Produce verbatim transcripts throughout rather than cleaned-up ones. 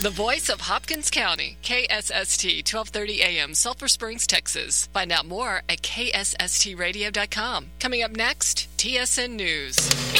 The voice of Hopkins County, K S S T, twelve thirty a m, Sulphur Springs, Texas. Find out more at K S S T radio dot com. Coming up next, T S N News.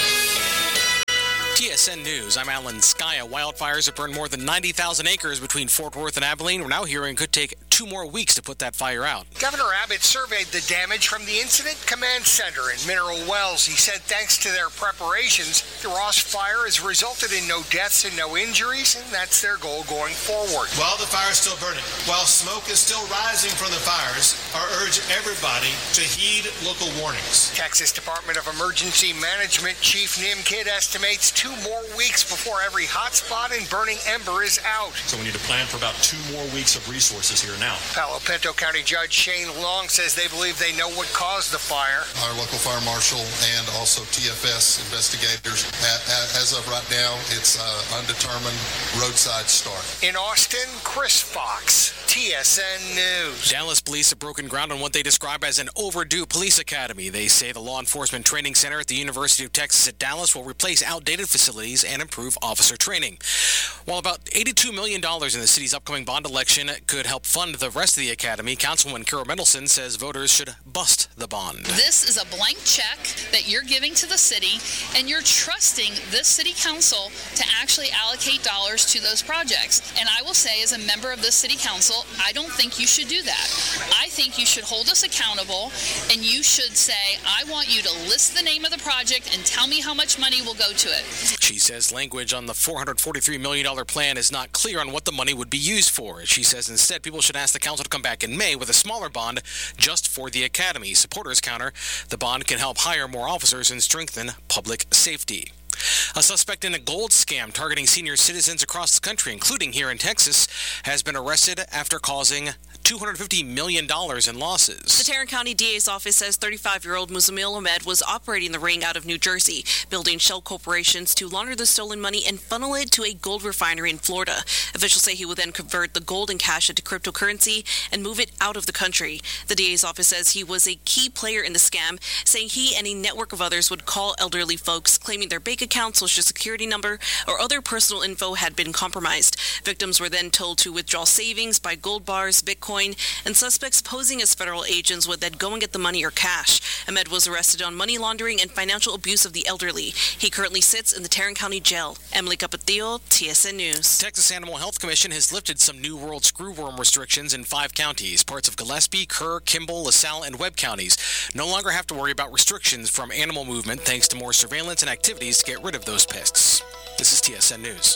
T S N News, I'm Alan Skaya. Wildfires have burned more than ninety thousand acres between Fort Worth and Abilene. We're now hearing it could take two more weeks to put that fire out. Governor Abbott surveyed the damage from the Incident Command Center in Mineral Wells. He said thanks to their preparations, the Ross fire has resulted in no deaths and no injuries, and that's their goal going forward. While the fire is still burning, while smoke is still rising from the fires, I urge everybody to heed local warnings. Texas Department of Emergency Management Chief Nim Kidd estimates two more weeks before every hotspot and burning ember is out. So we need to plan for about two more weeks of resources here now. Palo Pinto County Judge Shane Long says they believe they know what caused the fire. Our local fire marshal and also T F S investigators, as of right now, it's uh, undetermined roadside start. In Austin, Chris Fox, T S N News. Dallas police have broken ground on what they describe as an overdue police academy. They say the law enforcement training center at the University of Texas at Dallas will replace outdated facilities and improve officer training. While about eighty-two million dollars in the city's upcoming bond election could help fund the rest of the academy, Councilwoman Kira Mendelson says voters should bust the bond. This is a blank check that you're giving to the city, and you're trusting this city council to actually allocate dollars to those projects. And I will say, as a member of this city council, I don't think you should do that. I think you should hold us accountable, and you should say, I want you to list the name of the project and tell me how much money will go to it. She says language on the four hundred forty-three million dollars plan is not clear on what the money would be used for. She says instead people should ask the council to come back in May with a smaller bond just for the academy. Supporters counter the bond can help hire more officers and strengthen public safety. A suspect in a gold scam targeting senior citizens across the country, including here in Texas, has been arrested after causing two hundred fifty million dollars in losses. The Tarrant County D A's office says thirty-five-year-old Muzamil Ahmed was operating the ring out of New Jersey, building shell corporations to launder the stolen money and funnel it to a gold refinery in Florida. Officials say he would then convert the gold and cash into cryptocurrency and move it out of the country. The D A's office says he was a key player in the scam, saying he and a network of others would call elderly folks claiming their bank account, social security number, or other personal info had been compromised. Victims were then told to withdraw savings, buy gold bars, Bitcoin, and suspects posing as federal agents would then go and get the money or cash. Ahmed was arrested on money laundering and financial abuse of the elderly. He currently sits in the Tarrant County Jail. Emily Capatillo, T S N News. Texas Animal Health Commission has lifted some New World screwworm restrictions in five counties. Parts of Gillespie, Kerr, Kimball, LaSalle, and Webb counties no longer have to worry about restrictions from animal movement thanks to more surveillance and activities to get rid of those pests. This is T S N News.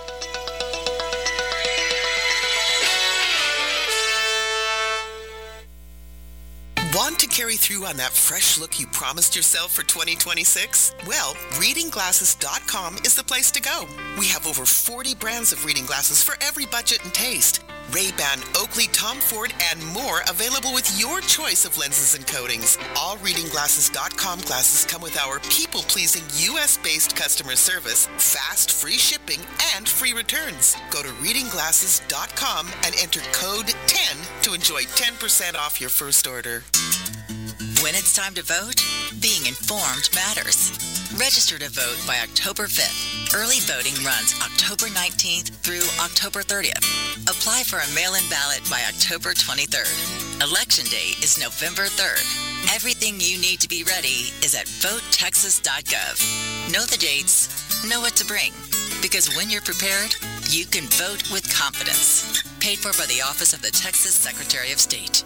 Want to carry through on that fresh look you promised yourself for twenty twenty-six? Well, reading glasses dot com is the place to go. We have over forty brands of reading glasses for every budget and taste. Ray-Ban, Oakley, Tom Ford, and more available with your choice of lenses and coatings. All reading glasses dot com glasses come with our people-pleasing U S-based customer service, fast, free shipping, and free returns. Go to reading glasses dot com and enter code ten to enjoy ten percent off your first order. When it's time to vote, being informed matters. Register to vote by October fifth. Early voting runs October nineteenth through October thirtieth. Apply for a mail-in ballot by October twenty-third. Election day is November third. Everything you need to be ready is at vote texas dot gov. Know the dates, know what to bring, because when you're prepared, you can vote with confidence. Paid for by the Office of the Texas Secretary of State.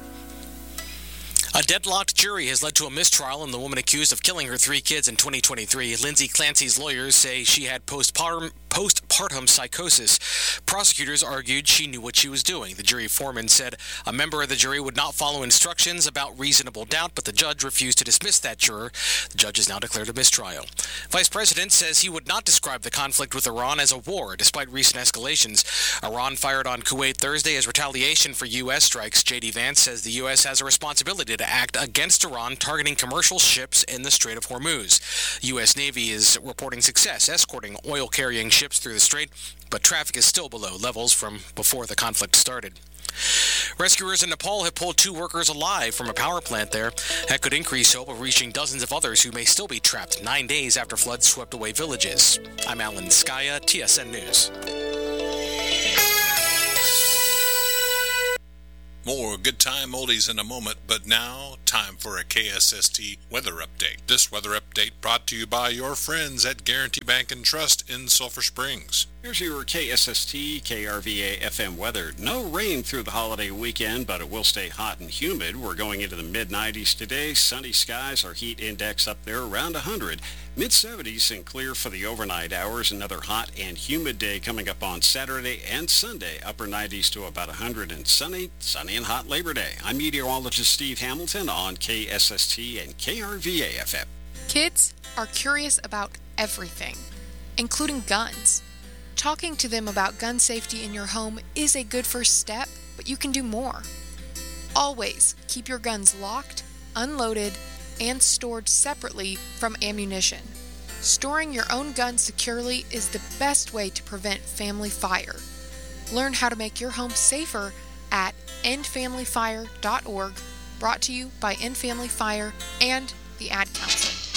A deadlocked jury has led to a mistrial in the woman accused of killing her three kids in twenty twenty-three. Lindsay Clancy's lawyers say she had postpartum, postpartum psychosis. Prosecutors argued she knew what she was doing. The jury foreman said a member of the jury would not follow instructions about reasonable doubt, but the judge refused to dismiss that juror. The judge has now declared a mistrial. Vice President says he would not describe the conflict with Iran as a war, despite recent escalations. Iran fired on Kuwait Thursday as retaliation for U S strikes. J D Vance says the U S has a responsibility to act against Iran, targeting commercial ships in the Strait of Hormuz. U S Navy is reporting success escorting oil-carrying ships through the strait, but traffic is still below levels from before the conflict started. Rescuers in Nepal have pulled two workers alive from a power plant there. That could increase hope of reaching dozens of others who may still be trapped nine days after floods swept away villages. I'm Alan Skaya, T S N News. More good time oldies in a moment, but now, time for a K S S T weather update. This weather update brought to you by your friends at Guarantee Bank and Trust in Sulphur Springs. Here's your K S S T K R V A F M weather. No rain through the holiday weekend, but it will stay hot and humid. We're going into the mid nineties today. Sunny skies, our heat index up there around one hundred. mid seventies and clear for the overnight hours. Another hot and humid day coming up on Saturday and Sunday. Upper nineties to about one hundred and sunny, sunny and hot Labor Day. I'm meteorologist Steve Hamilton on K S S T and K R V A F M. Kids are curious about everything, including guns. Talking to them about gun safety in your home is a good first step, but you can do more. Always keep your guns locked, unloaded, and stored separately from ammunition. Storing your own gun securely is the best way to prevent family fire. Learn how to make your home safer at end family fire dot org, brought to you by End Family Fire and the Ad Council.